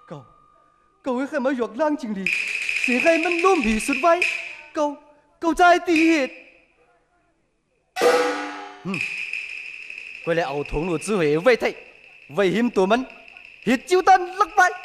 cậu ấy khai mới giọt lang chừng đi sẽ khaiมันร่วมผีสุดไว้cậu traiตีเหตุ佢哋牛筒路只會威踢危險ตัวมันเหตุ招單甩敗